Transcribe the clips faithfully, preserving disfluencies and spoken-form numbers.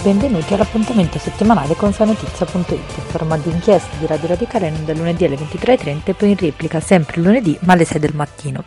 Benvenuti all'appuntamento settimanale con sanotizia punto it, il format di inchiesta di Radio Radicale da lunedì alle ventitré e trenta e poi in replica sempre lunedì ma alle sei del mattino.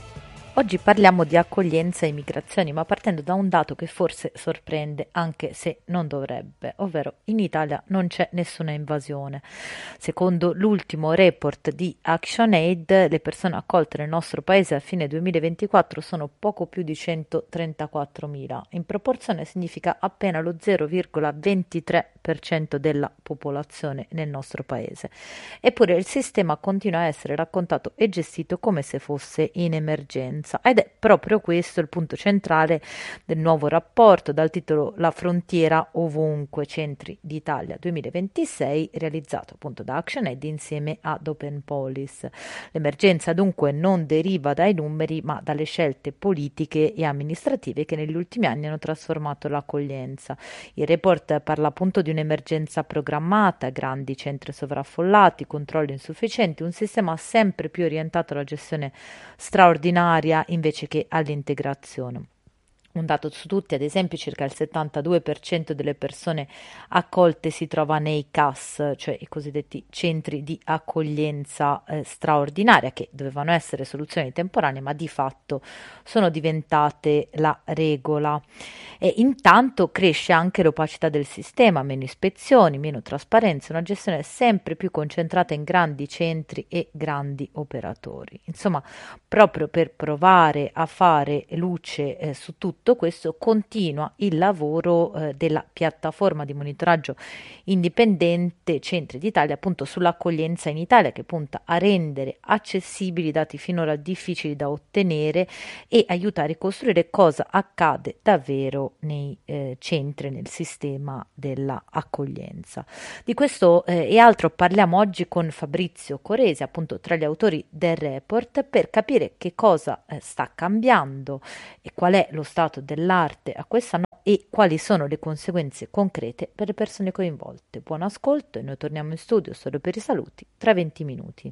Oggi parliamo di accoglienza e immigrazioni, ma partendo da un dato che forse sorprende anche se non dovrebbe, ovvero in Italia non c'è nessuna invasione. Secondo l'ultimo report di ActionAid, le persone accolte nel nostro paese a fine duemilaventiquattro sono poco più di centotrentaquattromila. In proporzione significa appena lo zero virgola ventitré per cento della popolazione nel nostro paese. Eppure il sistema continua a essere raccontato e gestito come se fosse in emergenza. Ed è proprio questo il punto centrale del nuovo rapporto dal titolo La frontiera ovunque, centri d'Italia duemilaventisei, realizzato appunto da ActionAid insieme ad Open Police. L'emergenza dunque non deriva dai numeri ma dalle scelte politiche e amministrative che negli ultimi anni hanno trasformato l'accoglienza. Il report parla appunto di un'emergenza programmata, grandi centri sovraffollati, controlli insufficienti, un sistema sempre più orientato alla gestione straordinaria invece che all'integrazione. Un dato su tutti, ad esempio, circa il settantadue per cento delle persone accolte si trova nei C A S, cioè i cosiddetti centri di accoglienza eh, straordinaria, che dovevano essere soluzioni temporanee, ma di fatto sono diventate la regola. E intanto cresce anche l'opacità del sistema, meno ispezioni, meno trasparenza, una gestione sempre più concentrata in grandi centri e grandi operatori. Insomma, proprio per provare a fare luce eh, su tutto questo continua il lavoro eh, della piattaforma di monitoraggio indipendente Centri d'Italia appunto sull'accoglienza in Italia, che punta a rendere accessibili dati finora difficili da ottenere e aiuta a ricostruire cosa accade davvero nei eh, centri, nel sistema dell'accoglienza. Di questo eh, e altro parliamo oggi con Fabrizio Coresi, appunto tra gli autori del report, per capire che cosa eh, sta cambiando e qual è lo stato dell'arte a questa no- e quali sono le conseguenze concrete per le persone coinvolte. Buon ascolto e noi torniamo in studio solo per i saluti tra venti minuti.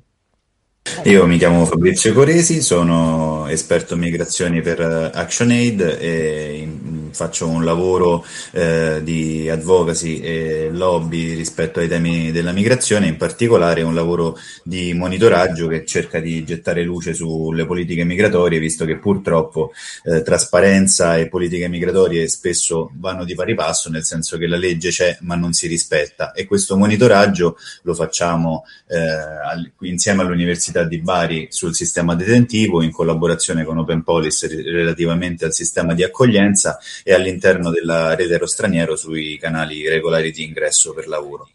Io mi chiamo Fabrizio Coresi, sono esperto migrazioni per ActionAid e in- faccio un lavoro eh, di advocacy e lobby rispetto ai temi della migrazione, in particolare un lavoro di monitoraggio che cerca di gettare luce sulle politiche migratorie, visto che purtroppo eh, trasparenza e politiche migratorie spesso vanno di pari passo, nel senso che la legge c'è ma non si rispetta, e questo monitoraggio lo facciamo eh, al- insieme all'Università di Bari sul sistema detentivo, in collaborazione con Open Police relativamente al sistema di accoglienza e all'interno della rete Aerostraniero sui canali regolari di ingresso per lavoro.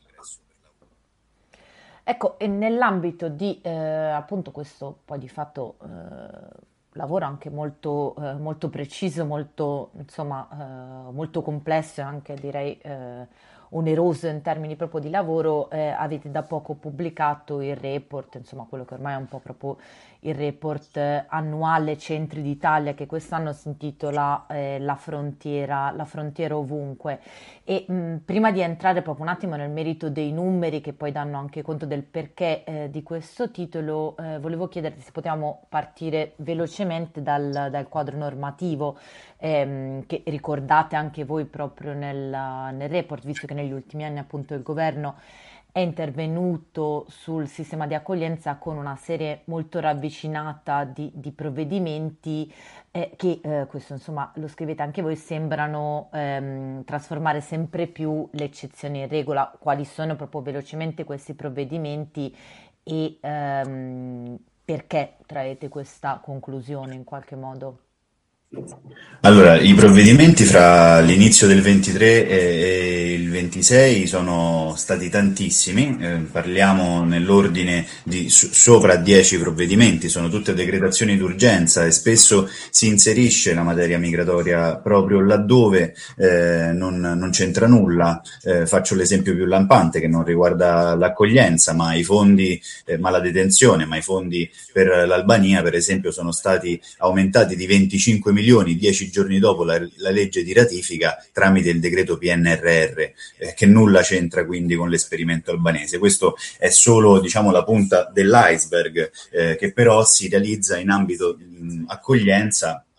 Ecco, e nell'ambito di eh, appunto questo poi di fatto eh, lavoro anche molto, eh, molto preciso, molto insomma eh, molto complesso e anche direi eh, oneroso in termini proprio di lavoro, eh, avete da poco pubblicato il report, insomma quello che ormai è un po' proprio il report eh, annuale Centri d'Italia, che quest'anno si intitola eh, La frontiera, la frontiera ovunque. E mh, prima di entrare proprio un attimo nel merito dei numeri che poi danno anche conto del perché eh, di questo titolo, eh, volevo chiederti se potevamo partire velocemente dal, dal quadro normativo ehm, che ricordate anche voi proprio nel, nel report, visto che negli ultimi anni appunto il governo è intervenuto sul sistema di accoglienza con una serie molto ravvicinata di, di provvedimenti eh, che, eh, questo insomma lo scrivete anche voi, sembrano ehm, trasformare sempre più le eccezioni in regola. Quali sono proprio velocemente questi provvedimenti e ehm, perché traete questa conclusione in qualche modo? Allora, i provvedimenti fra l'inizio del ventitré e, e il ventisei sono stati tantissimi, eh, parliamo nell'ordine di so- sopra dieci provvedimenti, sono tutte decretazioni d'urgenza e spesso si inserisce la materia migratoria proprio laddove eh, non, non c'entra nulla. Eh, faccio l'esempio più lampante, che non riguarda l'accoglienza, ma i fondi, eh, ma la detenzione, ma i fondi per l'Albania, per esempio, sono stati aumentati di venticinque milioni dieci giorni dopo la, la legge di ratifica tramite il decreto P N R R, eh, che nulla c'entra quindi con l'esperimento albanese. Questo è solo, diciamo, la punta dell'iceberg, eh, che però si realizza in ambito mh, accoglienza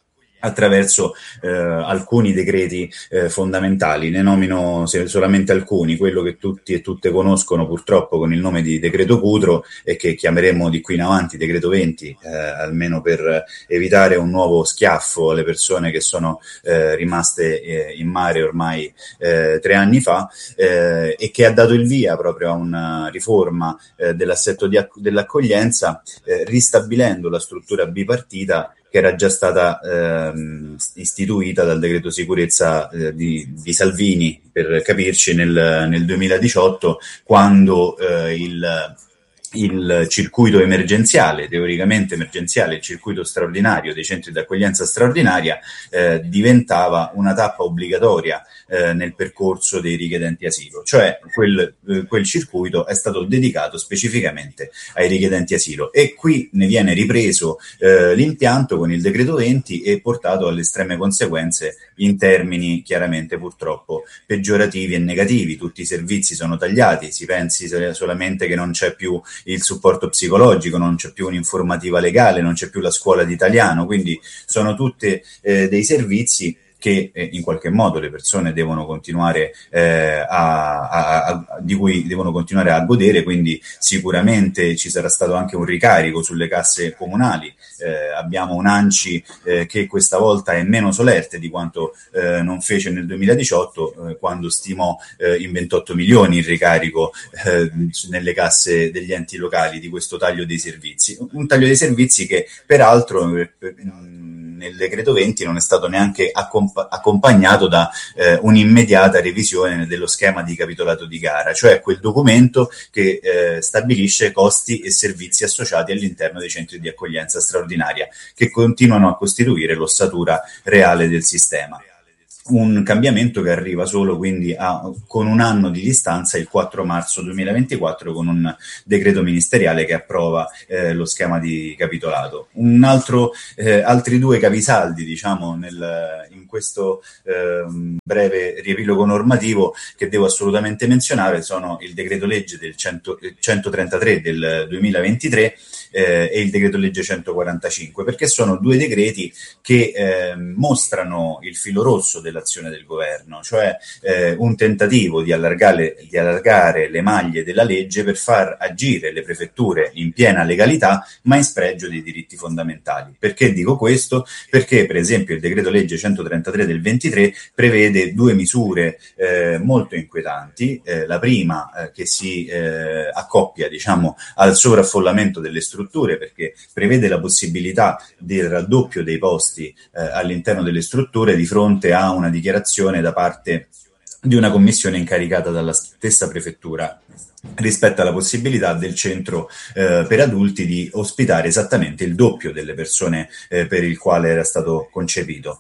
attraverso eh, alcuni decreti eh, fondamentali. Ne nomino solamente alcuni: quello che tutti e tutte conoscono purtroppo con il nome di decreto Cutro, e che chiameremo di qui in avanti decreto venti, eh, almeno per evitare un nuovo schiaffo alle persone che sono eh, rimaste eh, in mare ormai eh, tre anni fa, eh, e che ha dato il via proprio a una riforma eh, dell'assetto di acc- dell'accoglienza, eh, ristabilendo la struttura bipartita che era già stata ehm, istituita dal decreto sicurezza eh, di, di Salvini, per capirci, nel, nel duemiladiciotto, quando eh, il il circuito emergenziale, teoricamente emergenziale, il circuito straordinario dei centri di accoglienza straordinaria eh, diventava una tappa obbligatoria eh, nel percorso dei richiedenti asilo, cioè quel, eh, quel circuito è stato dedicato specificamente ai richiedenti asilo, e qui ne viene ripreso eh, l'impianto con il decreto venti e portato alle estreme conseguenze in termini chiaramente purtroppo peggiorativi e negativi. Tutti i servizi sono tagliati, si pensi solamente che non c'è più il supporto psicologico, non c'è più un'informativa legale, non c'è più la scuola di italiano, quindi sono tutti eh, dei servizi che eh, in qualche modo le persone devono continuare eh, a, a, a, di cui devono continuare a godere, quindi sicuramente ci sarà stato anche un ricarico sulle casse comunali. Eh, abbiamo un ANCI eh, che questa volta è meno solerte di quanto eh, non fece nel duemiladiciotto, eh, quando stimò eh, in ventotto milioni il ricarico eh, nelle casse degli enti locali di questo taglio dei servizi. Un taglio dei servizi che peraltro eh, nel decreto venti non è stato neanche accomp- accompagnato da eh, un'immediata revisione dello schema di capitolato di gara, cioè quel documento che eh, stabilisce costi e servizi associati all'interno dei centri di accoglienza straordinaria, che continuano a costituire l'ossatura reale del sistema. Un cambiamento che arriva solo quindi a, con un anno di distanza, il quattro marzo duemilaventiquattro, con un decreto ministeriale che approva eh, lo schema di capitolato. Un altro, eh, altri due capisaldi, diciamo, nel, in questo eh, breve riepilogo normativo che devo assolutamente menzionare sono il decreto legge del cento, centotrentatré del duemilaventitré eh, e il decreto legge centoquarantacinque, perché sono due decreti che eh, mostrano il filo rosso dell'azione del governo, cioè eh, un tentativo di allargare, di allargare le maglie della legge per far agire le prefetture in piena legalità, ma in spregio dei diritti fondamentali. Perché dico questo? Perché per esempio il decreto legge centotrentatré del ventitré prevede due misure eh, molto inquietanti. Eh, la prima eh, che si eh, accoppia, diciamo, al sovraffollamento delle strutture, perché prevede la possibilità del raddoppio dei posti eh, all'interno delle strutture di fronte a una dichiarazione da parte di una commissione incaricata dalla stessa prefettura rispetto alla possibilità del centro eh, per adulti di ospitare esattamente il doppio delle persone eh, per il quale era stato concepito.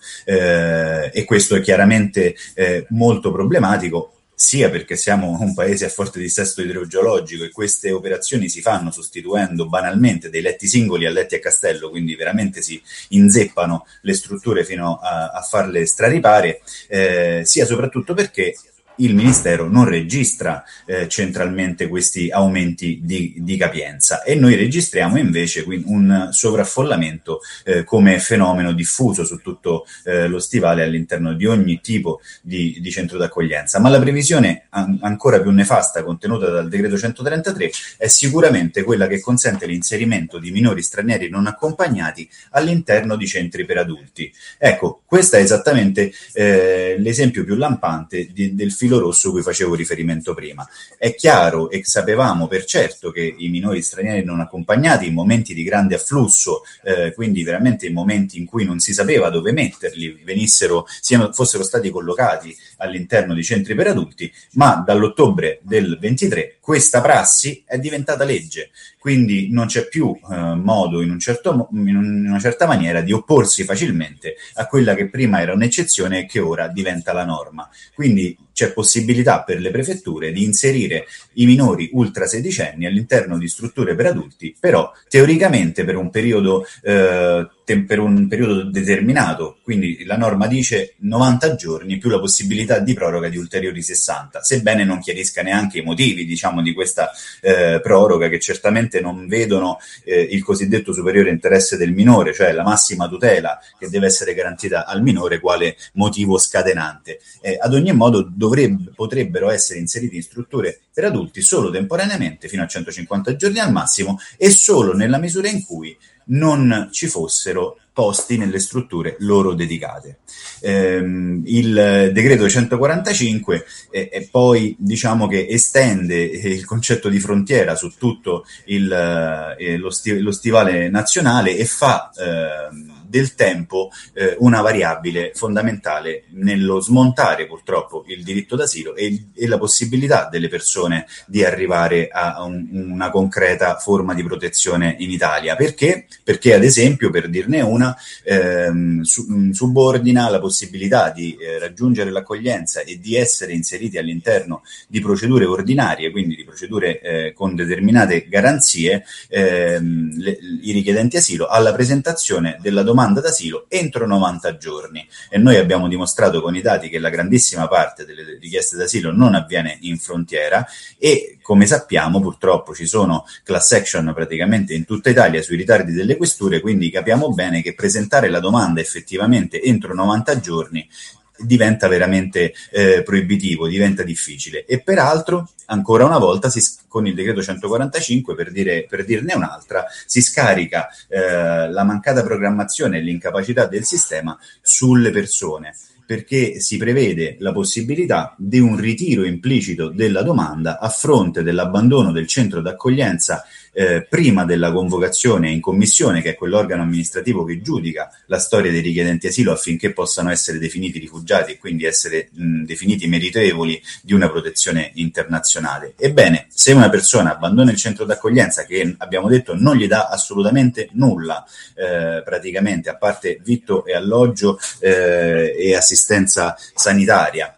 Eh, e questo è chiaramente eh, molto problematico, sia perché siamo un paese a forte dissesto idrogeologico e queste operazioni si fanno sostituendo banalmente dei letti singoli a letti a castello, quindi veramente si inzeppano le strutture fino a, a farle straripare, eh, sia soprattutto perché il Ministero non registra eh, centralmente questi aumenti di, di capienza, e noi registriamo invece un sovraffollamento eh, come fenomeno diffuso su tutto eh, lo stivale all'interno di ogni tipo di, di centro d'accoglienza. Ma la previsione an- ancora più nefasta contenuta dal decreto centotrentatré è sicuramente quella che consente l'inserimento di minori stranieri non accompagnati all'interno di centri per adulti. Ecco, questo è esattamente eh, l'esempio più lampante di, del filo rosso cui facevo riferimento prima. È chiaro e sapevamo per certo che i minori stranieri non accompagnati in momenti di grande afflusso, eh, quindi veramente in momenti in cui non si sapeva dove metterli, venissero, siano, fossero stati collocati all'interno di centri per adulti, ma dall'ottobre del ventitré questa prassi è diventata legge. Quindi non c'è più eh, modo, in, un certo, in una certa maniera, di opporsi facilmente a quella che prima era un'eccezione e che ora diventa la norma. Quindi c'è possibilità per le prefetture di inserire i minori ultra sedicenni all'interno di strutture per adulti, però teoricamente per un periodo eh, te- per un periodo determinato, quindi la norma dice novanta giorni più la possibilità di proroga di ulteriori sessanta, sebbene non chiarisca neanche i motivi, diciamo, di questa eh, proroga, che certamente non vedono eh, il cosiddetto superiore interesse del minore, cioè la massima tutela che deve essere garantita al minore, quale motivo scatenante. Eh, ad ogni modo dovrebbe, potrebbero essere inseriti in strutture per adulti solo temporaneamente, fino a centocinquanta giorni al massimo, e solo nella misura in cui non ci fossero posti nelle strutture loro dedicate. Ehm, il decreto centoquarantacinque e eh, poi diciamo che estende eh, il concetto di frontiera su tutto il, eh, lo, sti- lo stivale nazionale e fa eh, del tempo eh, una variabile fondamentale nello smontare purtroppo il diritto d'asilo e, e la possibilità delle persone di arrivare a un, una concreta forma di protezione in Italia. Perché? Perché ad esempio, per dirne una, ehm, su, subordina la possibilità di eh, raggiungere l'accoglienza e di essere inseriti all'interno di procedure ordinarie, quindi di procedure eh, con determinate garanzie, ehm, le, i richiedenti asilo alla presentazione della domanda d'asilo entro novanta giorni, e noi abbiamo dimostrato con i dati che la grandissima parte delle richieste d'asilo non avviene in frontiera, e come sappiamo purtroppo ci sono class action praticamente in tutta Italia sui ritardi delle questure, quindi capiamo bene che presentare la domanda effettivamente entro novanta giorni diventa veramente eh, proibitivo, diventa difficile. E peraltro, ancora una volta, si, con il decreto centoquarantacinque, per, dire, per dirne un'altra, si scarica eh, la mancata programmazione e l'incapacità del sistema sulle persone, perché si prevede la possibilità di un ritiro implicito della domanda a fronte dell'abbandono del centro d'accoglienza eh, prima della convocazione in commissione, che è quell'organo amministrativo che giudica la storia dei richiedenti asilo affinché possano essere definiti rifugiati e quindi essere mh, definiti meritevoli di una protezione internazionale. Ebbene, se una persona abbandona il centro d'accoglienza, che abbiamo detto non gli dà assolutamente nulla, eh, praticamente, a parte vitto e alloggio eh, e assistenza sanitaria,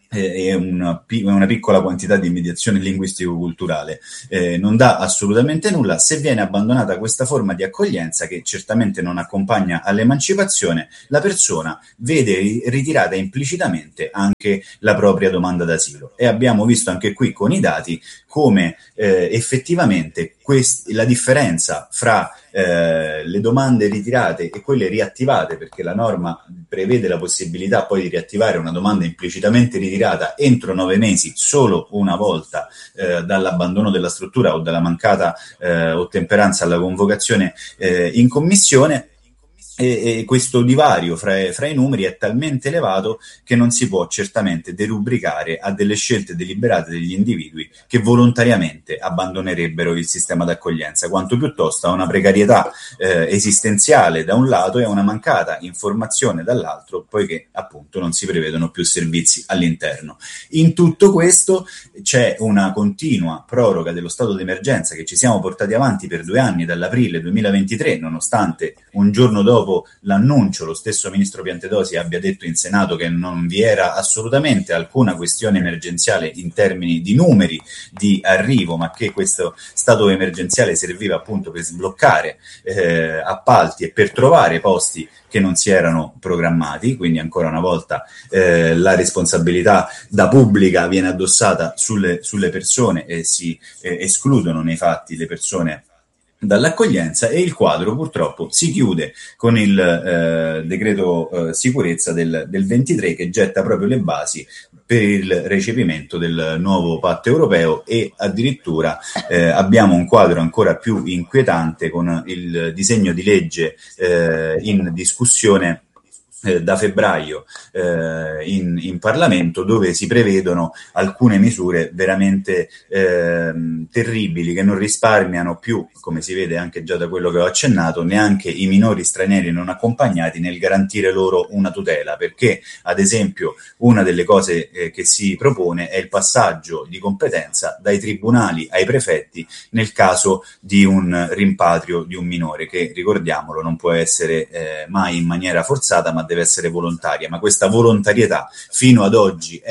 e una, una piccola quantità di mediazione linguistico-culturale, eh, non dà assolutamente nulla. Se viene abbandonata questa forma di accoglienza, che certamente non accompagna all'emancipazione, la persona vede ritirata implicitamente anche la propria domanda d'asilo, e abbiamo visto anche qui con i dati come eh, effettivamente quest- la differenza fra eh, le domande ritirate e quelle riattivate, perché la norma prevede la possibilità poi di riattivare una domanda implicitamente ritirata entro nove mesi solo una volta eh, dall'abbandono della struttura o dalla mancata eh, ottemperanza alla convocazione eh, in commissione. E, e questo divario fra, fra i numeri è talmente elevato che non si può certamente derubricare a delle scelte deliberate degli individui che volontariamente abbandonerebbero il sistema d'accoglienza, quanto piuttosto a una precarietà eh, esistenziale da un lato e a una mancata informazione dall'altro, poiché appunto non si prevedono più servizi all'interno. In tutto questo c'è una continua proroga dello stato d'emergenza che ci siamo portati avanti per due anni, dall'aprile duemilaventitré, nonostante un giorno dopo l'annuncio lo stesso ministro Piantedosi abbia detto in Senato che non vi era assolutamente alcuna questione emergenziale in termini di numeri di arrivo, ma che questo stato emergenziale serviva appunto per sbloccare eh, appalti e per trovare posti che non si erano programmati. Quindi ancora una volta eh, la responsabilità da pubblica viene addossata sulle, sulle persone e si eh, escludono nei fatti le persone dall'accoglienza, e il quadro purtroppo si chiude con il eh, decreto eh, sicurezza del, del ventitré, che getta proprio le basi per il recepimento del nuovo patto europeo, e addirittura eh, abbiamo un quadro ancora più inquietante con il disegno di legge eh, in discussione Eh, da febbraio eh, in, in Parlamento, dove si prevedono alcune misure veramente eh, terribili, che non risparmiano più, come si vede anche già da quello che ho accennato, neanche i minori stranieri non accompagnati nel garantire loro una tutela, perché ad esempio una delle cose eh, che si propone è il passaggio di competenza dai tribunali ai prefetti nel caso di un rimpatrio di un minore, che, ricordiamolo, non può essere eh, mai in maniera forzata, ma deve essere volontaria. Ma questa volontarietà fino ad oggi è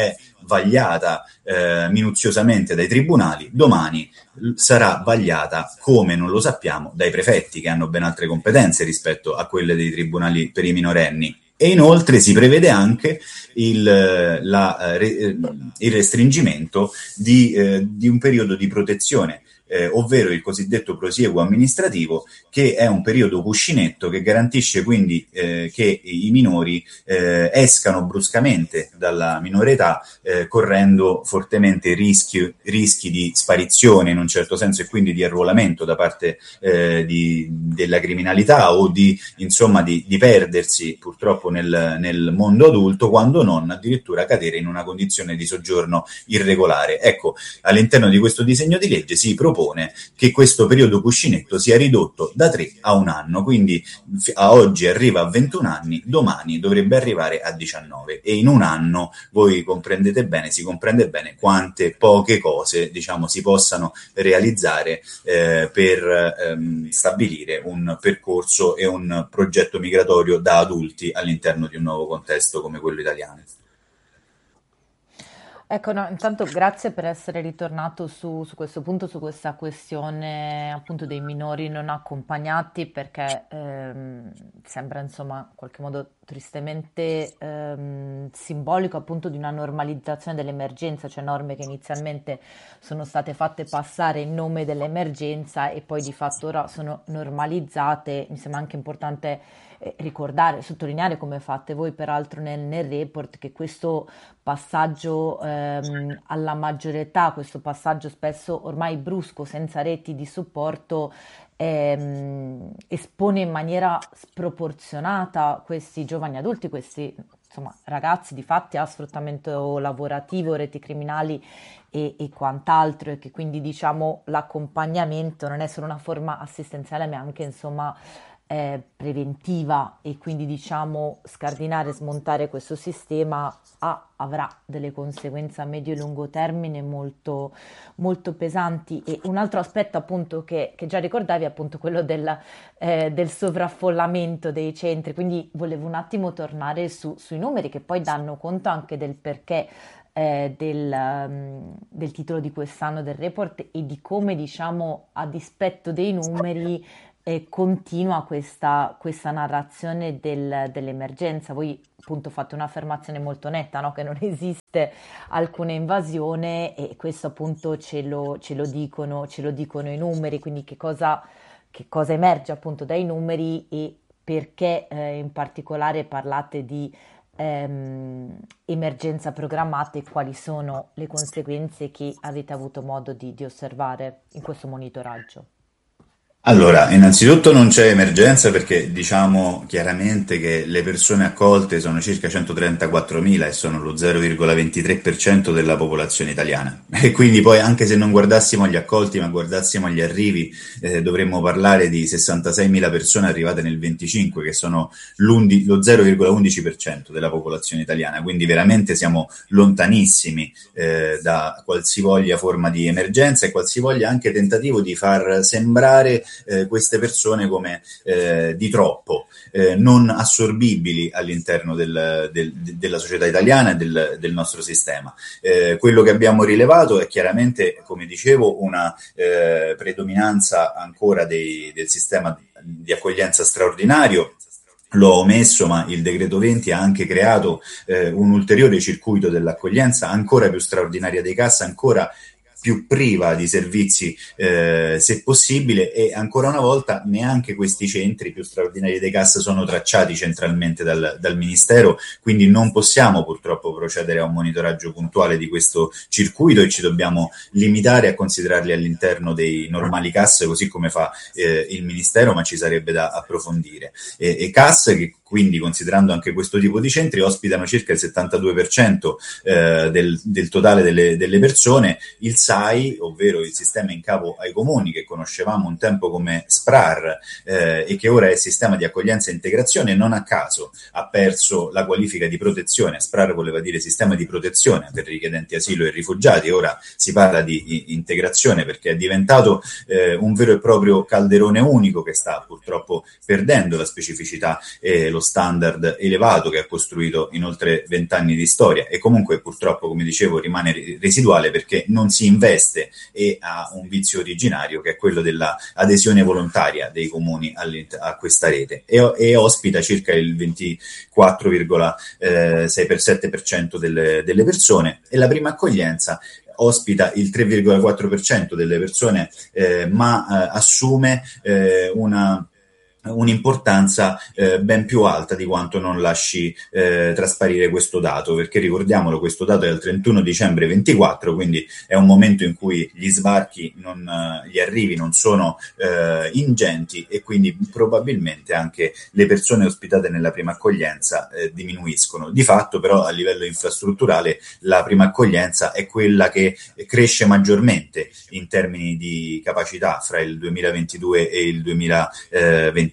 vagliata eh, minuziosamente dai tribunali, domani sarà vagliata, come non lo sappiamo, dai prefetti, che hanno ben altre competenze rispetto a quelle dei tribunali per i minorenni. E inoltre si prevede anche il, la, il restringimento di, eh, di un periodo di protezione, eh, ovvero il cosiddetto prosieguo amministrativo, che è un periodo cuscinetto che garantisce quindi eh, che i minori eh, escano bruscamente dalla minore età, eh, correndo fortemente rischi, rischi di sparizione in un certo senso, e quindi di arruolamento da parte eh, di, della criminalità, o di, insomma, di, di perdersi purtroppo nel, nel mondo adulto, quando non addirittura cadere in una condizione di soggiorno irregolare. Ecco, all'interno di questo disegno di legge si propone che questo periodo cuscinetto sia ridotto da tre a un anno, quindi a oggi arriva a ventuno anni, domani dovrebbe arrivare a diciannove, e in un anno voi comprendete bene, si comprende bene quante poche cose, diciamo, si possano realizzare eh, per ehm, stabilire un percorso e un progetto migratorio da adulti all'interno di un nuovo contesto come quello italiano. Ecco, no, intanto grazie per essere ritornato su, su questo punto, su questa questione appunto dei minori non accompagnati, perché ehm, sembra insomma in qualche modo tristemente ehm, simbolico appunto di una normalizzazione dell'emergenza, cioè norme che inizialmente sono state fatte passare in nome dell'emergenza e poi di fatto ora sono normalizzate. Mi sembra anche importante eh, ricordare, sottolineare, come fate voi peraltro nel, nel report, che questo passaggio ehm, alla maggiore età, questo passaggio spesso ormai brusco, senza reti di supporto, ehm, espone in maniera sproporzionata questi giovani adulti, questi insomma ragazzi di fatti a sfruttamento lavorativo, reti criminali e, e quant'altro, e che quindi diciamo l'accompagnamento non è solo una forma assistenziale, ma anche insomma eh, preventiva, e quindi diciamo scardinare, smontare questo sistema ha, avrà delle conseguenze a medio e lungo termine molto, molto pesanti. E un altro aspetto appunto che, che già ricordavi è appunto quello del, eh, del sovraffollamento dei centri, quindi volevo un attimo tornare su, sui numeri che poi danno conto anche del perché eh, del, um, del titolo di quest'anno del report, e di come diciamo a dispetto dei numeri e continua questa, questa narrazione del, dell'emergenza. Voi appunto fate un'affermazione molto netta, no? Che non esiste alcuna invasione, e questo appunto ce lo, ce lo dicono, ce lo dicono i numeri. Quindi che cosa, che cosa emerge appunto dai numeri, e perché eh, in particolare parlate di ehm, emergenza programmata, e quali sono le conseguenze che avete avuto modo di, di osservare in questo monitoraggio? Allora, innanzitutto non c'è emergenza, perché diciamo chiaramente che le persone accolte sono circa centotrentaquattromila e sono lo zero virgola ventitré per cento della popolazione italiana. E quindi poi, anche se non guardassimo gli accolti ma guardassimo gli arrivi, eh, dovremmo parlare di sessantaseimila persone arrivate nel venticinque, che sono lo zero virgola undici per cento della popolazione italiana. Quindi veramente siamo lontanissimi eh, da qualsivoglia forma di emergenza e qualsivoglia anche tentativo di far sembrare Eh, queste persone come eh, di troppo, eh, non assorbibili all'interno del, del, della società italiana e del, del nostro sistema. Eh, quello che abbiamo rilevato è chiaramente, come dicevo, una eh, predominanza ancora dei, del sistema di accoglienza straordinario. L'ho omesso, ma il decreto venti ha anche creato eh, un ulteriore circuito dell'accoglienza ancora più straordinaria dei C A S, ancora più priva di servizi eh, se possibile, e ancora una volta neanche questi centri più straordinari dei C A S sono tracciati centralmente dal, dal Ministero, quindi non possiamo purtroppo procedere a un monitoraggio puntuale di questo circuito, e ci dobbiamo limitare a considerarli all'interno dei normali C A S, così come fa eh, il Ministero, ma ci sarebbe da approfondire. E, e C A S che quindi, considerando anche questo tipo di centri, ospitano circa il settantadue per cento eh, del, del totale delle, delle persone. Il S A I, ovvero il sistema in capo ai comuni, che conoscevamo un tempo come SPRAR eh, e che ora è sistema di accoglienza e integrazione, non a caso ha perso la qualifica di protezione. SPRAR voleva dire sistema di protezione per richiedenti asilo e rifugiati, ora si parla di integrazione, perché è diventato eh, un vero e proprio calderone unico che sta purtroppo perdendo la specificità e lo lo standard elevato che ha costruito in oltre vent'anni di storia e comunque purtroppo, come dicevo, rimane residuale perché non si investe e ha un vizio originario che è quello della adesione volontaria dei comuni a questa rete e, e ospita circa il ventiquattro virgola sei sette per cento delle, delle persone e la prima accoglienza ospita il tre virgola quattro per cento delle persone, eh, ma eh, assume eh, una un'importanza eh, ben più alta di quanto non lasci eh, trasparire questo dato, perché ricordiamolo, questo dato è del trentuno dicembre ventiquattro, quindi è un momento in cui gli sbarchi, non, uh, gli arrivi non sono uh, ingenti e quindi probabilmente anche le persone ospitate nella prima accoglienza eh, diminuiscono. Di fatto però a livello infrastrutturale la prima accoglienza è quella che cresce maggiormente in termini di capacità fra il duemilaventidue e il duemilaventiquattro.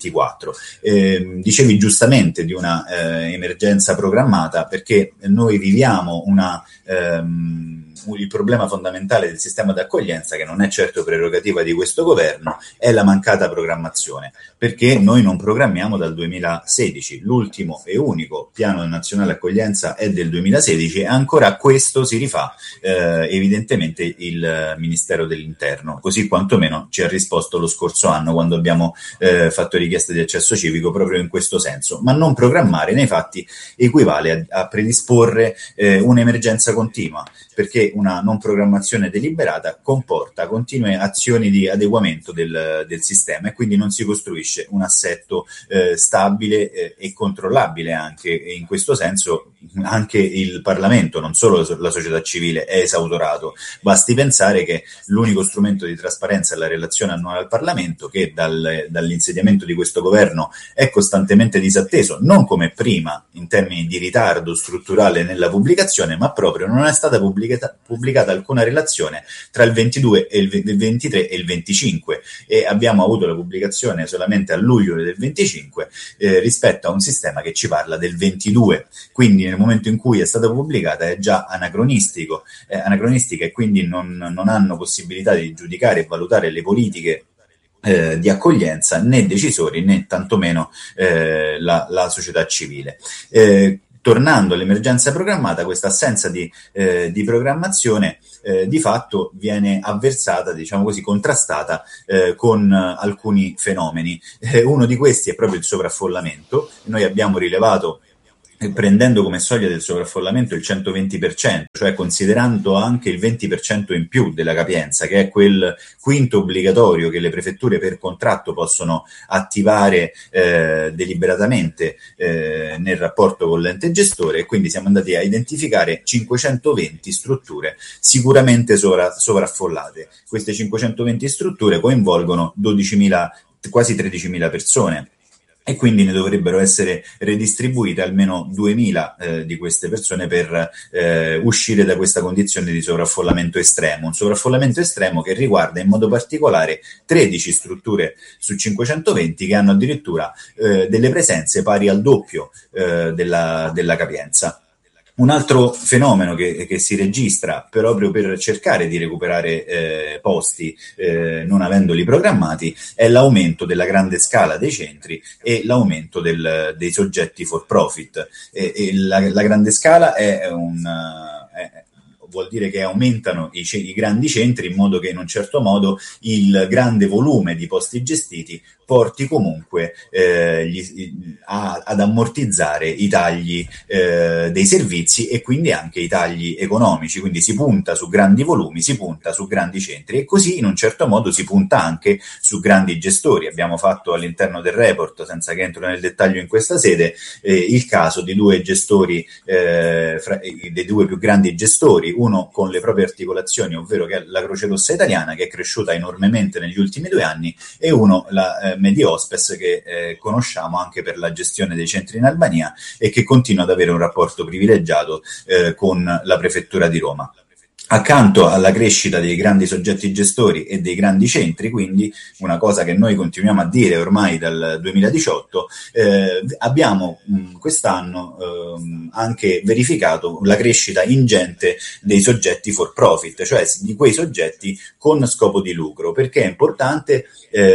Eh, dicevi giustamente di una eh, emergenza programmata perché noi viviamo una, ehm, il problema fondamentale del sistema d'accoglienza, che non è certo prerogativa di questo governo, è la mancata programmazione, perché noi non programmiamo dal duemilasedici, l'ultimo e unico piano nazionale accoglienza è del duemilasedici e ancora a questo si rifà eh, evidentemente il Ministero dell'Interno, così quantomeno ci ha risposto lo scorso anno quando abbiamo eh, fatto richieste di accesso civico proprio in questo senso, ma non programmare nei fatti equivale a, a predisporre eh, un'emergenza continua, perché una non programmazione deliberata comporta continue azioni di adeguamento del, del sistema e quindi non si costruisce un assetto eh, stabile eh, e controllabile anche, e in questo senso anche il Parlamento, non solo la società civile, è esautorato. Basti pensare che l'unico strumento di trasparenza è la relazione annuale al Parlamento, che dal, dall'insediamento di questo governo è costantemente disatteso, non come prima in termini di ritardo strutturale nella pubblicazione, ma proprio non è stata pubblicata, pubblicata alcuna relazione tra il ventidue e il ventitré e il venticinque e abbiamo avuto la pubblicazione solamente a luglio del venticinque eh, rispetto a un sistema che ci parla del ventidue, quindi nel momento in cui è stata pubblicata è già anacronistico, eh, anacronistica e quindi non, non hanno possibilità di giudicare e valutare le politiche Eh, di accoglienza né decisori né tantomeno eh, la, la società civile. Eh, tornando all'emergenza programmata, questa assenza di, eh, di programmazione eh, di fatto viene avversata, diciamo così, contrastata eh, con alcuni fenomeni. Eh, uno di questi è proprio il sovraffollamento. Noi abbiamo rilevato, prendendo come soglia del sovraffollamento il centoventi per cento, cioè considerando anche il venti per cento in più della capienza, che è quel quinto obbligatorio che le prefetture per contratto possono attivare eh, deliberatamente eh, nel rapporto con l'ente gestore, e quindi siamo andati a identificare cinquecentoventi strutture sicuramente sovra- sovraffollate. Queste cinquecentoventi strutture coinvolgono dodicimila, quasi tredicimila persone, e quindi ne dovrebbero essere redistribuite almeno duemila eh, di queste persone per eh, uscire da questa condizione di sovraffollamento estremo. Un sovraffollamento estremo che riguarda in modo particolare tredici strutture su cinquecentoventi che hanno addirittura eh, delle presenze pari al doppio eh, della, della capienza. Un altro fenomeno che, che si registra proprio per cercare di recuperare eh, posti eh, non avendoli programmati è l'aumento della grande scala dei centri e l'aumento del, dei soggetti for profit. E, e la, la grande scala è un... È, vuol dire che aumentano i, i grandi centri in modo che in un certo modo il grande volume di posti gestiti porti comunque eh, gli, a, ad ammortizzare i tagli eh, dei servizi e quindi anche i tagli economici, quindi si punta su grandi volumi, si punta su grandi centri e così in un certo modo si punta anche su grandi gestori. Abbiamo fatto all'interno del report, senza che entro nel dettaglio in questa sede, eh, il caso di due gestori, eh, fra, dei due più grandi gestori, uno con le proprie articolazioni, ovvero che è la Croce Rossa Italiana, che è cresciuta enormemente negli ultimi due anni, e uno la eh, Mediospes, che eh, conosciamo anche per la gestione dei centri in Albania e che continua ad avere un rapporto privilegiato eh, con la prefettura di Roma. accanto alla crescita dei grandi soggetti gestori e dei grandi centri, quindi una cosa che noi continuiamo a dire ormai dal duemiladiciotto, eh, abbiamo mh, quest'anno eh, anche verificato la crescita ingente dei soggetti for profit, cioè di quei soggetti con scopo di lucro, perché è importante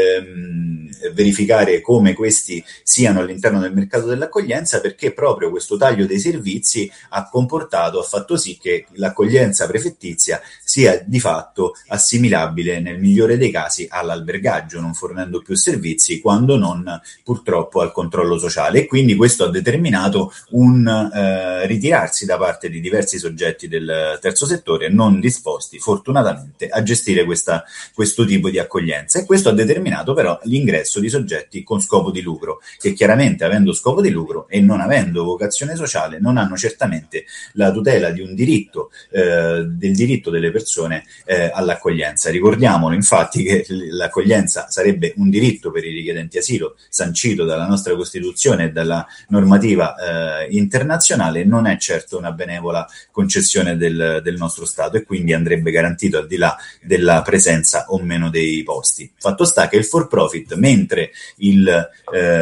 ehm, verificare come questi siano all'interno del mercato dell'accoglienza, perché proprio questo taglio dei servizi ha comportato, ha fatto sì che l'accoglienza prefettizia sia di fatto assimilabile nel migliore dei casi all'albergaggio, non fornendo più servizi, quando non purtroppo al controllo sociale. E quindi questo ha determinato un eh, ritirarsi da parte di diversi soggetti del terzo settore non disposti fortunatamente a gestire questa, questo tipo di accoglienza, e questo ha determinato però l'ingresso di soggetti con scopo di lucro, che chiaramente, avendo scopo di lucro e non avendo vocazione sociale, non hanno certamente la tutela di un diritto eh, del diritto delle persone eh, all'accoglienza. Ricordiamolo infatti che l'accoglienza sarebbe un diritto per i richiedenti asilo sancito dalla nostra Costituzione e dalla normativa eh, internazionale, non è certo una benevola concessione del, del nostro Stato, e quindi andrebbe garantito al di là della presenza o meno dei posti. Fatto sta che il for profit, mentre il,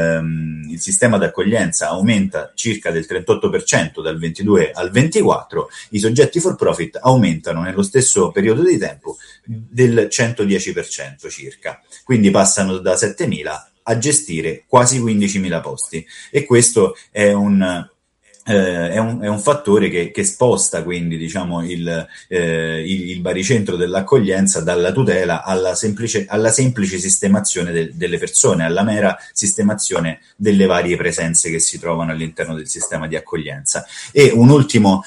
ehm, il sistema d'accoglienza aumenta circa del trentotto per cento dal ventidue al ventiquattro, i soggetti for profit aumentano nello stesso periodo di tempo del centodieci per cento circa, quindi passano da settemila a gestire quasi quindicimila posti, e questo è un Eh, è, un, è un fattore che, che sposta quindi diciamo il, eh, il, il baricentro dell'accoglienza dalla tutela alla semplice, alla semplice sistemazione de, delle persone, alla mera sistemazione delle varie presenze che si trovano all'interno del sistema di accoglienza. E un ultimo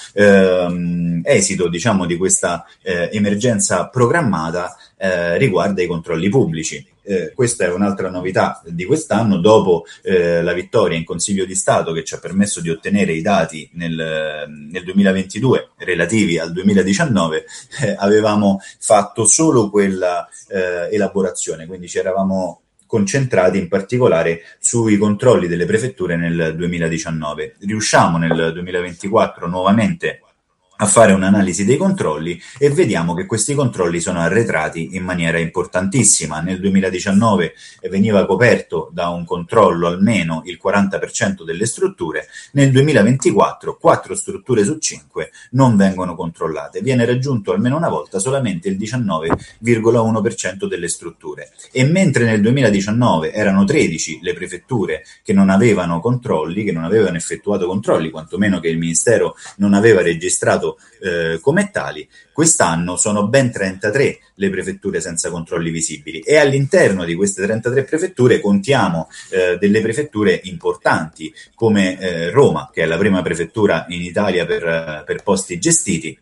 ehm, esito diciamo di questa eh, emergenza programmata eh, riguarda i controlli pubblici. Eh, questa è un'altra novità di quest'anno, dopo eh, la vittoria in Consiglio di Stato che ci ha permesso di ottenere i dati nel, nel duemilaventidue relativi al duemiladiciannove. Eh, avevamo fatto solo quella eh, elaborazione, quindi ci eravamo concentrati in particolare sui controlli delle prefetture nel duemiladiciannove. Riusciamo nel duemilaventiquattro nuovamente a fare un'analisi dei controlli e vediamo che questi controlli sono arretrati in maniera importantissima. Nel duemiladiciannove veniva coperto da un controllo almeno il quaranta per cento delle strutture, nel duemilaventiquattro quattro strutture su cinque non vengono controllate, viene raggiunto almeno una volta solamente il diciannove virgola uno per cento delle strutture. E mentre nel duemiladiciannove erano tredici le prefetture che non avevano controlli, che non avevano effettuato controlli, quantomeno che il Ministero non aveva registrato Eh, come tali, quest'anno sono ben trentatré le prefetture senza controlli visibili, e all'interno di queste trentatré prefetture contiamo eh, delle prefetture importanti come eh, Roma, che è la prima prefettura in Italia per, per posti gestiti,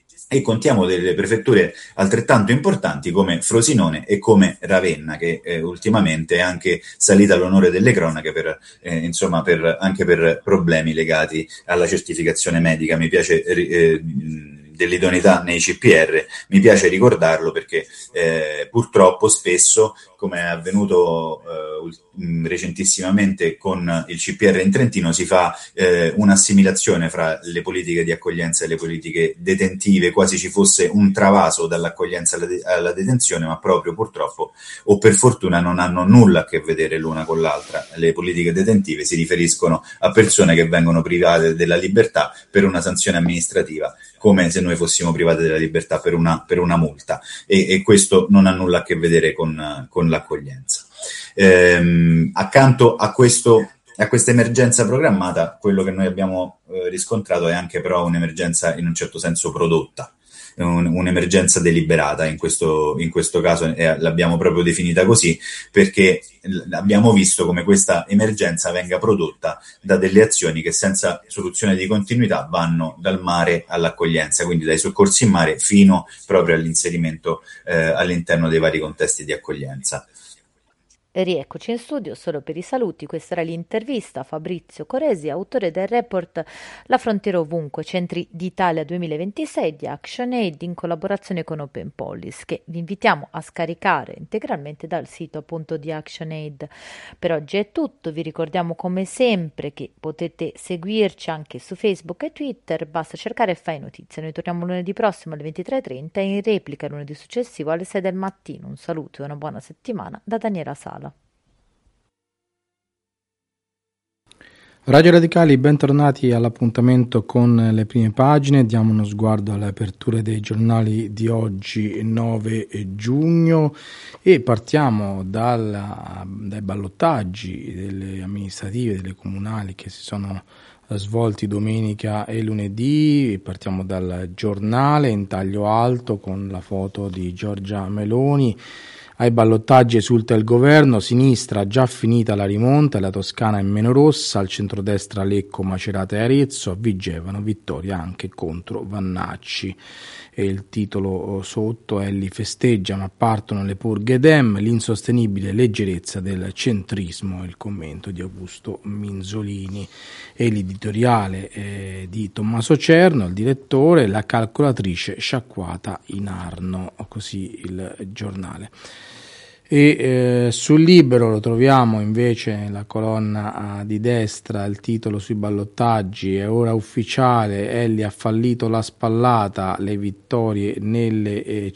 e contiamo delle prefetture altrettanto importanti come Frosinone e come Ravenna, che eh, ultimamente è anche salita all'onore delle cronache per, eh, insomma, per, anche per problemi legati alla certificazione medica. Mi piace eh, dell'idoneità nei C P R, mi piace ricordarlo perché eh, purtroppo spesso, come è avvenuto eh, recentissimamente con il C P R in Trentino, si fa eh, un'assimilazione fra le politiche di accoglienza e le politiche detentive, quasi ci fosse un travaso dall'accoglienza alla, de- alla detenzione, ma proprio purtroppo o per fortuna non hanno nulla a che vedere l'una con l'altra. Le politiche detentive si riferiscono a persone che vengono private della libertà per una sanzione amministrativa, come se noi fossimo privati della libertà per una, per una multa, e, e questo non ha nulla a che vedere con, con l'accoglienza. Ehm, accanto a questo, a questa emergenza programmata, quello che noi abbiamo eh, riscontrato è anche però un'emergenza in un certo senso prodotta, un, un'emergenza deliberata in questo, in questo caso, eh, l'abbiamo proprio definita così perché abbiamo visto come questa emergenza venga prodotta da delle azioni che senza soluzione di continuità vanno dal mare all'accoglienza, quindi dai soccorsi in mare fino proprio all'inserimento eh, all'interno dei vari contesti di accoglienza. Rieccoci in studio solo per i saluti. Questa era l'intervista a Fabrizio Coresi, autore del report La frontiera ovunque, centri d'Italia duemilaventisei di ActionAid in collaborazione con Open Policy, che vi invitiamo a scaricare integralmente dal sito appunto di ActionAid. Per oggi è tutto, vi ricordiamo come sempre che potete seguirci anche su Facebook e Twitter, basta cercare Fai Notizie. Noi torniamo lunedì prossimo alle ventitré e trenta e in replica lunedì successivo alle sei del mattino. Un saluto e una buona settimana da Daniela Sala. Radio Radicali, bentornati all'appuntamento con le prime pagine. Diamo uno sguardo alle aperture dei giornali di oggi, nove giugno, e partiamo dalla, dai ballottaggi delle amministrative, delle comunali che si sono svolti domenica e lunedì. Partiamo dal Giornale in taglio alto con la foto di Giorgia Meloni. Ai ballottaggi esulta il governo, sinistra già finita la rimonta, la Toscana è meno rossa, al centrodestra Lecco, Macerata e Arezzo, a Vigevano vittoria anche contro Vannacci. E il titolo sotto, Elli festeggia ma partono le purghe Dem, l'insostenibile leggerezza del centrismo, il commento di Augusto Minzolini. E l'editoriale eh, di Tommaso Cerno, il direttore, la calcolatrice sciacquata in Arno, così il giornale. E eh, sul Libero lo troviamo invece nella colonna di destra, il titolo sui ballottaggi: è ora ufficiale, Elli ha fallito la spallata, le vittorie nelle eh,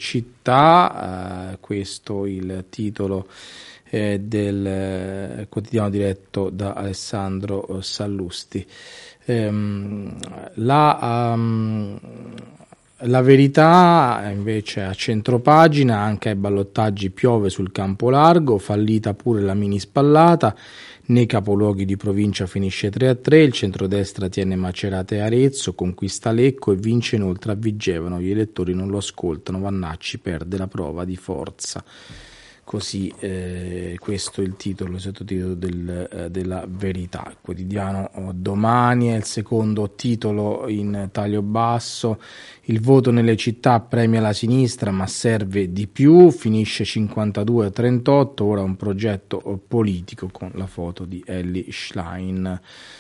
città, eh, questo il titolo eh, del eh, quotidiano diretto da Alessandro Sallusti. Ehm, la um, La Verità invece a centropagina, anche ai ballottaggi piove sul campo largo, fallita pure la mini spallata, nei capoluoghi di provincia finisce tre a tre, il centrodestra tiene Macerata e Arezzo, conquista Lecco e vince inoltre a Vigevano, gli elettori non lo ascoltano, Vannacci perde la prova di forza. Così eh, questo è il titolo, il sottotitolo del, eh, della Verità. Il quotidiano oh, Domani è il secondo titolo in taglio basso: il voto nelle città premia la sinistra ma serve di più, finisce cinquantadue a trentotto, ora un progetto politico, con la foto di Elly Schlein.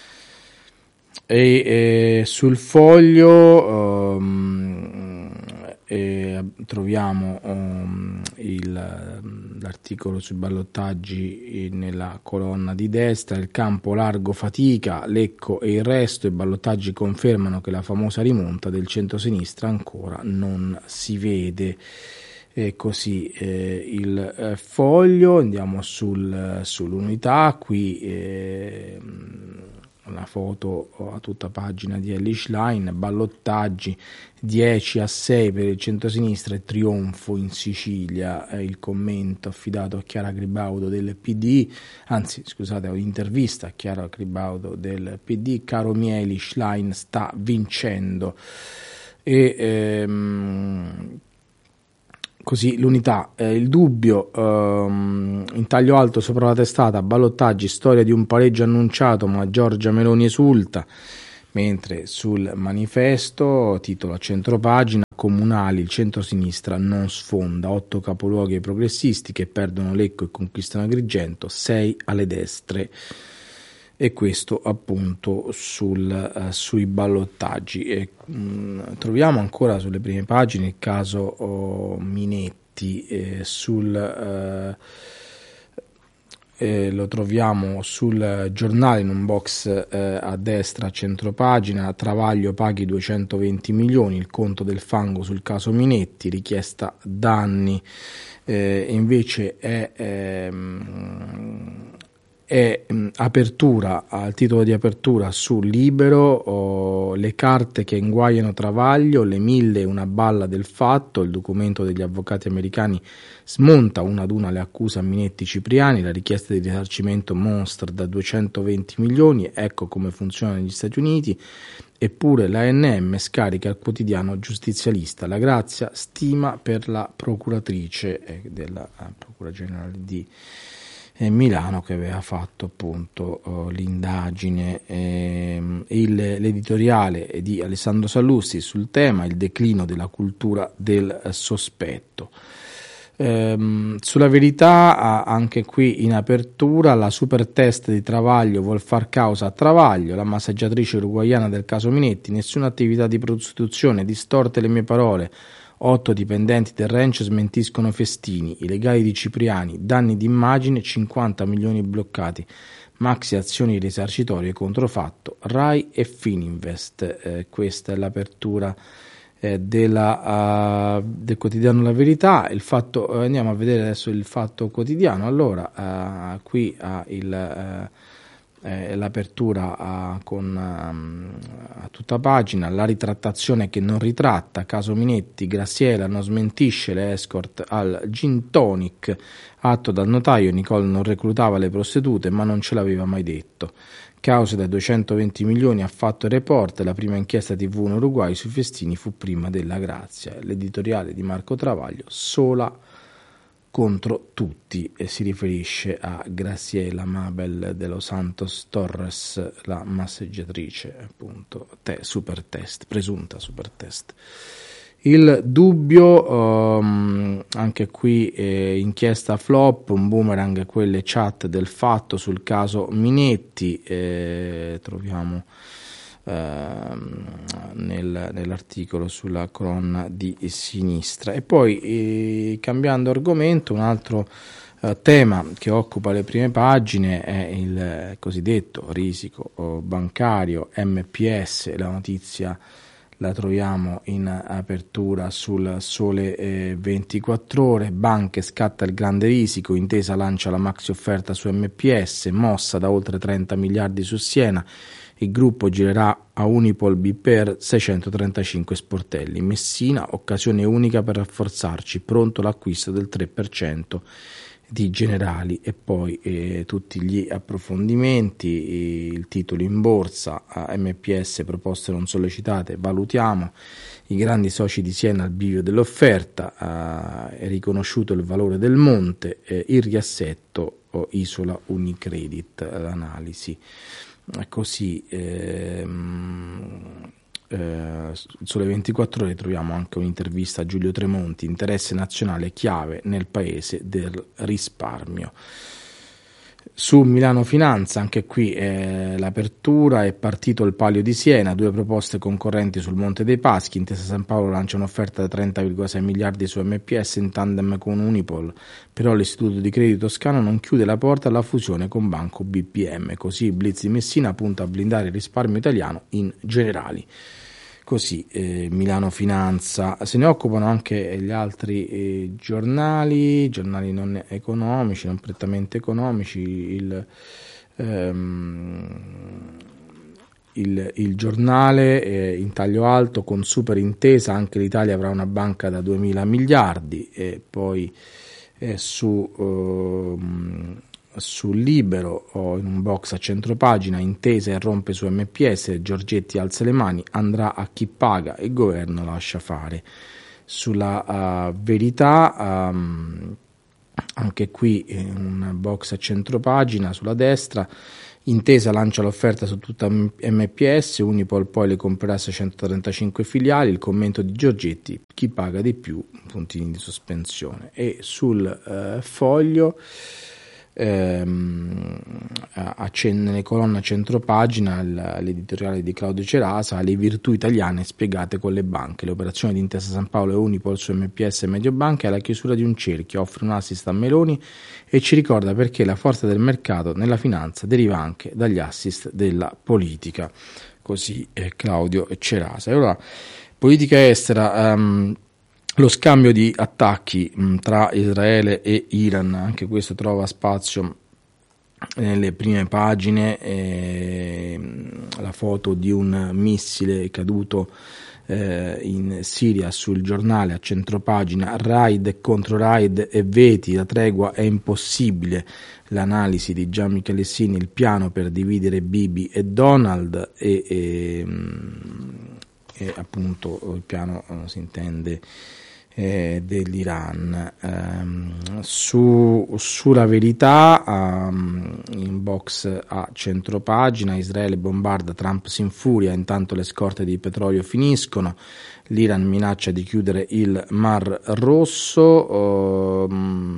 E eh, sul Foglio um, eh, troviamo um, il, l'articolo sui ballottaggi nella colonna di destra: il campo largo fatica, Lecco e il resto, i ballottaggi confermano che la famosa rimonta del centrosinistra ancora non si vede. E così eh, il eh, Foglio. Andiamo sul, sull'Unità, qui eh, una foto a tutta pagina di Elly Schlein: ballottaggi dieci a sei per il centrosinistra e trionfo in Sicilia. È il commento affidato a Chiara Gribaudo del P D, anzi scusate, un'intervista a Chiara Gribaudo del P D: caro Mieli, Schlein sta vincendo. E ehm, così l'Unità, eh, il Dubbio, ehm, in taglio alto sopra la testata: ballottaggi, storia di un pareggio annunciato ma Giorgia Meloni esulta. Mentre sul Manifesto, titolo a centropagina: comunali, il centrosinistra non sfonda, otto capoluoghi ai progressisti che perdono Lecco e conquistano Agrigento, sei alle destre. E questo appunto sul, uh, sui ballottaggi. E, mh, troviamo ancora sulle prime pagine il caso oh, Minetti, eh, sul, uh, eh, lo troviamo sul Giornale in un box eh, a destra a centropagina: Travaglio paghi duecentoventi milioni, il conto del fango sul caso Minetti, richiesta danni. Eh, invece è... Ehm, è mh, apertura, al titolo di apertura sul Libero, oh, le carte che inguaiano Travaglio, le mille e una balla del fatto, il documento degli avvocati americani smonta una ad una le accuse a Minetti Cipriani, la richiesta di risarcimento monstra da duecentoventi milioni, ecco come funziona negli Stati Uniti. Eppure l'A N M scarica al quotidiano giustizialista: la grazia stima per la procuratrice eh, della eh, Procura Generale di Milano, che aveva fatto appunto uh, l'indagine. ehm, il, l'editoriale di Alessandro Sallusti sul tema: il declino della cultura del sospetto. Ehm, sulla Verità, anche qui in apertura, la super test di Travaglio vuol far causa a Travaglio, la massaggiatrice uruguaiana del caso Minetti, nessuna attività di prostituzione, distorte le mie parole, otto dipendenti del ranch smentiscono Festini, i legali di Cipriani, danni d'immagine, cinquanta milioni bloccati, maxi azioni risarcitorie contro Fatto, Rai e Fininvest. Eh, questa è l'apertura eh, della, uh, del quotidiano La Verità. Il fatto, uh, andiamo a vedere adesso il Fatto Quotidiano. Allora, uh, qui ha uh, il... Uh, Eh, l'apertura a, con, um, a tutta pagina, la ritrattazione che non ritratta, caso Minetti, Graziella non smentisce le escort al gin tonic, atto dal notaio, Nicole non reclutava le prostitute ma non ce l'aveva mai detto, cause da duecentoventi milioni ha fatto Report, la prima inchiesta tivù in Uruguay sui Festini fu prima della Grazia, l'editoriale di Marco Travaglio, sola contro tutti, e si riferisce a Graciela Mabel de los Santos Torres, la massaggiatrice, appunto, te, super test, presunta super test. Il Dubbio, um, anche qui eh, inchiesta flop, un boomerang quelle chat del Fatto sul caso Minetti, eh, troviamo Nel, nell'articolo sulla colonna di sinistra. E poi eh, cambiando argomento, un altro eh, tema che occupa le prime pagine è il cosiddetto risico bancario M P S. La notizia la troviamo in apertura sul Sole eh, ventiquattro Ore. Banche, scatta il grande risico, Intesa lancia la maxi offerta su M P S, mossa da oltre trenta miliardi su Siena. Il gruppo girerà a Unipol B per seicentotrentacinque sportelli. Messina, occasione unica per rafforzarci, pronto l'acquisto del tre per cento di Generali. E poi eh, tutti gli approfondimenti, eh, il titolo in borsa, M P S proposte non sollecitate, valutiamo, i grandi soci di Siena al bivio dell'offerta, eh, è riconosciuto il valore del monte, eh, il riassetto o Isola Unicredit, l'analisi. Così ehm, eh, sulle ventiquattro Ore troviamo anche un'intervista a Giulio Tremonti, interesse nazionale chiave nel paese del risparmio. Su Milano Finanza, anche qui eh, l'apertura, è partito il Palio di Siena, due proposte concorrenti sul Monte dei Paschi, Intesa San Paolo lancia un'offerta da trenta virgola sei miliardi su M P S in tandem con Unipol, però l'Istituto di Credito Toscano non chiude la porta alla fusione con Banco B P M, così Blitz di Messina punta a blindare il risparmio italiano in Generali. Così eh, Milano Finanza. Se ne occupano anche gli altri eh, giornali, giornali non economici, non prettamente economici, il, ehm, il, il giornale eh, in taglio alto con super intesa, anche l'Italia avrà una banca da duemila miliardi, e poi eh, su... Eh, sul Libero o in un box a centropagina, Intesa irrompe su M P S, Giorgetti alza le mani, andrà a chi paga e il governo lascia fare. Sulla uh, Verità um, anche qui in un box a centropagina sulla destra, Intesa lancia l'offerta su tutta M P S, Unipol poi le comprerà seicentotrentacinque filiali, il commento di Giorgetti, chi paga di più, puntini di sospensione. E sul uh, Foglio Ehm, nelle colonne a centropagina l'editoriale di Claudio Cerasa, le virtù italiane spiegate con le banche, le operazioni di Intesa San Paolo e Unipol su M P S e Mediobanca è la chiusura di un cerchio, offre un assist a Meloni e ci ricorda perché la forza del mercato nella finanza deriva anche dagli assist della politica. Così è Claudio Cerasa. E ora politica estera, um, lo scambio di attacchi mh, tra Israele e Iran, anche questo trova spazio nelle prime pagine, eh, la foto di un missile caduto eh, in Siria sul giornale a centropagina, raid e contro raid e veti, la tregua è impossibile, l'analisi di Gian Michelessini, il piano per dividere Bibi e Donald e, e, e appunto il piano eh, si intende eh, dell'Iran. Um, su, sulla Verità, um, in box a centropagina: Israele bombarda, Trump si infuria, intanto le scorte di petrolio finiscono, l'Iran minaccia di chiudere il Mar Rosso, um,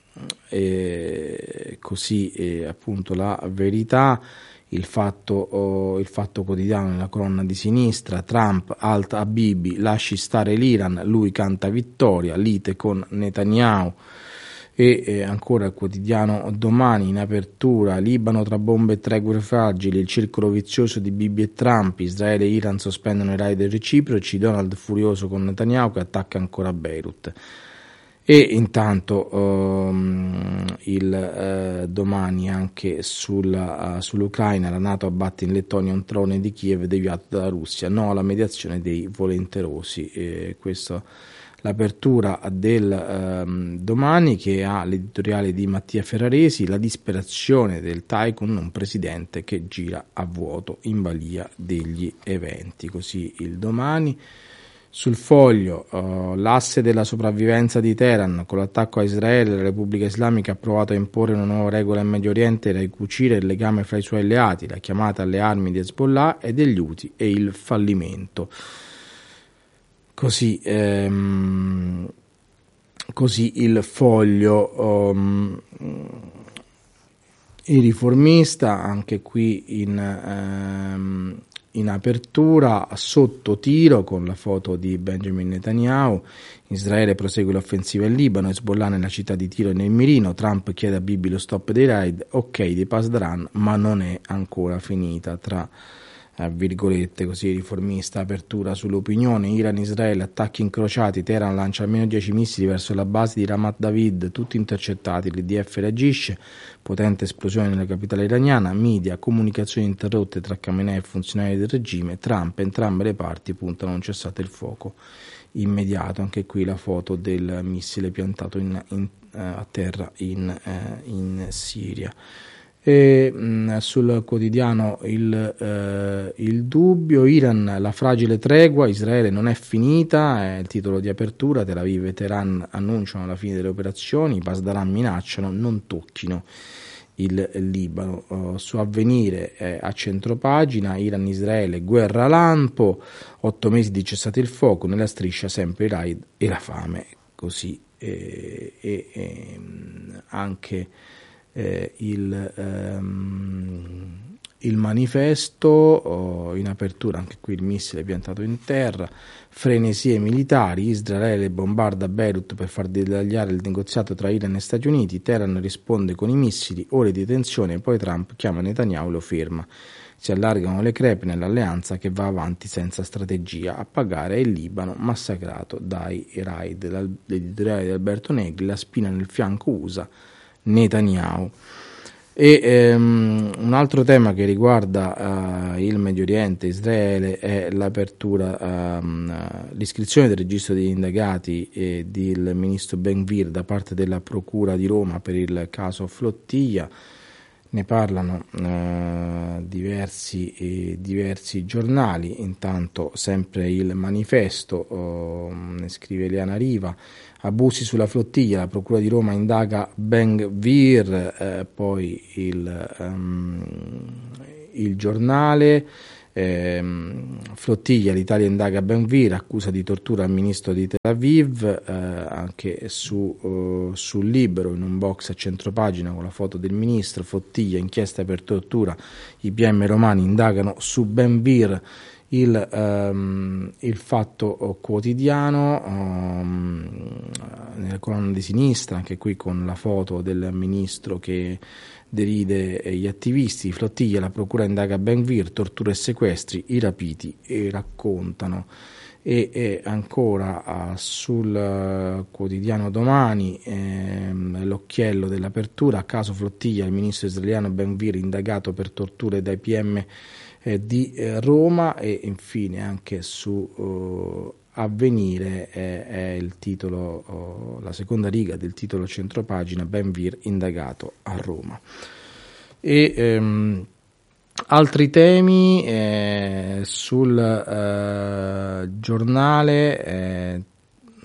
e così eh, appunto la Verità. Il fatto, oh, il fatto quotidiano nella colonna di sinistra: Trump, Alt Habibi, lasci stare l'Iran, lui canta vittoria, lite con Netanyahu. E eh, ancora il quotidiano Domani in apertura: Libano tra bombe e tregue fragili, il circolo vizioso di Bibi e Trump, Israele e Iran sospendono i raid reciproci, Donald furioso con Netanyahu che attacca ancora Beirut. E intanto um, il uh, Domani anche sulla, uh, sull'Ucraina: la NATO abbatte in Lettonia un drone di Kiev deviato dalla Russia, no alla mediazione dei volenterosi. E questo l'apertura del um, Domani, che ha l'editoriale di Mattia Ferraresi: la disperazione del tycoon, un presidente che gira a vuoto in balia degli eventi. Così il Domani. Sul Foglio, uh, l'asse della sopravvivenza di Teheran: con l'attacco a Israele la Repubblica Islamica ha provato a imporre una nuova regola in Medio Oriente e ricucire il legame fra i suoi alleati, la chiamata alle armi di Hezbollah e degli Houthi e il fallimento. Così, ehm, così il Foglio. Um, il Riformista, anche qui in... Ehm, in apertura: sotto tiro, con la foto di Benjamin Netanyahu, Israele prosegue l'offensiva in Libano, Hezbollah nella città di Tiro e nel mirino, Trump chiede a Bibi lo stop dei raid, ok di Pasdaran, ma non è ancora finita, tra eh, virgolette. Così Riformista. Apertura sull'opinione: Iran-Israele, attacchi incrociati, Teheran lancia almeno dieci missili verso la base di Ramat David, tutti intercettati, l'I D F reagisce, potente esplosione nella capitale iraniana, media, comunicazioni interrotte tra Khamenei e funzionari del regime, Trump, entrambe le parti puntano a un cessate il fuoco immediato. Anche qui la foto del missile piantato in, in, uh, a terra in, uh, in Siria. E mh, sul quotidiano il, eh, il Dubbio: Iran, la fragile tregua, Israele non è finita, è il titolo di apertura. Tel Aviv e Teheran annunciano la fine delle operazioni, i Pasdaran minacciano non tocchino il Libano. Uh, su Avvenire eh, a centropagina: Iran-Israele, guerra lampo, otto mesi di cessate il fuoco, nella striscia sempre i raid e la fame. Così eh, e eh, anche Eh, il, ehm, il Manifesto, oh, in apertura anche qui il missile piantato in terra, frenesie militari, Israele bombarda Beirut per far dettagliare il negoziato tra Iran e Stati Uniti, Teheran risponde con i missili, ore di tensione e poi Trump chiama Netanyahu e lo ferma. Si allargano le crepe nell'alleanza che va avanti senza strategia, a pagare è il Libano massacrato dai raid. L'editoriale di Alberto Negri: la spina nel fianco U S A, Netanyahu. E ehm, un altro tema che riguarda uh, il Medio Oriente, Israele, è l'apertura, um, l'iscrizione del registro degli indagati e del ministro Ben-Gvir da parte della Procura di Roma per il caso Flottiglia. Ne parlano uh, diversi, eh, diversi giornali. Intanto sempre il Manifesto, uh, ne scrive Eliana Riva: abusi sulla flottiglia, la Procura di Roma indaga Ben-Gvir. Eh, poi il, um, il Giornale, eh, flottiglia, l'Italia indaga Ben-Gvir, accusa di tortura al ministro di Tel Aviv. Eh, anche su, uh, sul Libero, in un box a centropagina con la foto del ministro: flottiglia, inchiesta per tortura, i P M romani indagano su Ben-Gvir. Il, um, il Fatto Quotidiano, um, nella colonna di sinistra, anche qui con la foto del ministro che deride gli attivisti, flottiglia, la procura indaga Ben-Gvir, torture e sequestri, i rapiti e raccontano. E, e ancora uh, sul uh, quotidiano Domani, ehm, l'occhiello dell'apertura: a caso flottiglia, il ministro israeliano Ben-Gvir indagato per torture dai P M eh, di eh, Roma. E infine anche su uh, Avvenire eh, è il titolo, uh, la seconda riga del titolo centropagina: Ben-Gvir indagato a Roma. E ehm, altri temi eh, sul eh, Giornale, eh,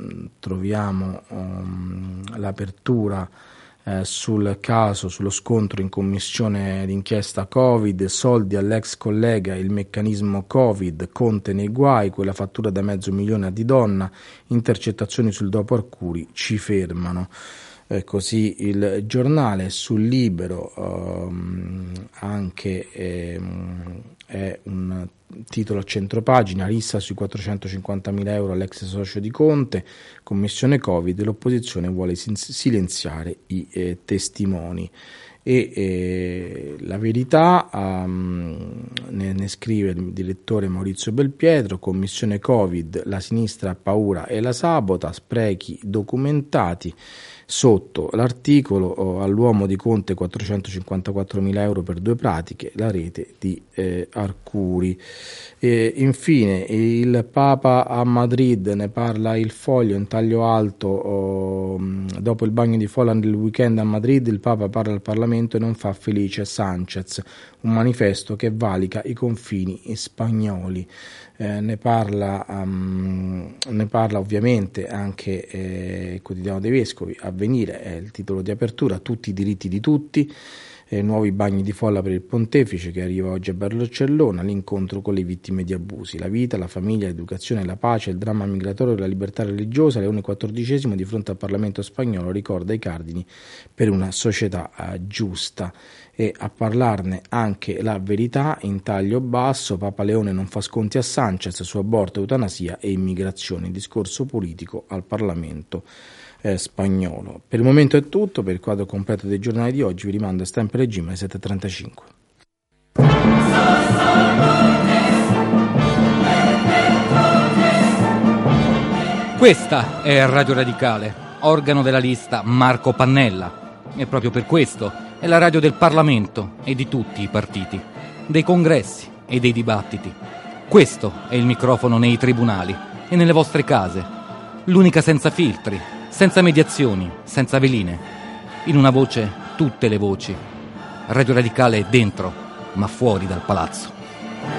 troviamo um, l'apertura eh, sul caso, sullo scontro in commissione d'inchiesta Covid, soldi all'ex collega, il meccanismo Covid, Conte nei guai, quella fattura da mezzo milione a Di Donna, intercettazioni sul dopo Arcuri ci fermano. Eh, così il giornale. Sul Libero ehm, anche ehm, è un titolo a centropagina: rissa sui quattrocentocinquantamila euro all'ex socio di Conte, commissione Covid, l'opposizione vuole silenziare i eh, testimoni. E eh, La Verità um, ne, ne scrive il direttore Maurizio Belpietro: commissione Covid, la sinistra ha paura e la sabota, sprechi documentati. Sotto l'articolo oh, all'uomo di Conte quattrocentocinquantaquattromila euro per due pratiche, la rete di eh, Arcuri. E infine il Papa a Madrid, ne parla Il Foglio in taglio alto. Oh, dopo il bagno di folla del weekend a Madrid, il Papa parla al Parlamento e non fa felice Sanchez, un manifesto che valica i confini spagnoli. Eh, ne parla um, ne parla ovviamente anche eh, il Quotidiano dei Vescovi. Avvenire è il titolo di apertura: tutti i diritti di tutti, eh, nuovi bagni di folla per il pontefice che arriva oggi a Barcellona, l'incontro con le vittime di abusi, la vita, la famiglia, l'educazione, la pace, il dramma migratorio, la libertà religiosa. Leone quattordicesimo di fronte al Parlamento spagnolo ricorda i cardini per una società eh, giusta. E a parlarne anche La Verità in taglio basso: Papa Leone non fa sconti a Sanchez su aborto, eutanasia e immigrazione, discorso politico al Parlamento eh, spagnolo. Per il momento è tutto. Per il quadro completo dei giornali di oggi vi rimando a Stampa Regime alle sette e trentacinque. Questa è Radio Radicale, organo della lista Marco Pannella, e proprio per questo è la radio del Parlamento e di tutti i partiti, dei congressi e dei dibattiti. Questo è il microfono nei tribunali e nelle vostre case, l'unica senza filtri, senza mediazioni, senza veline. In una voce tutte le voci. Radio Radicale è dentro, ma fuori dal palazzo.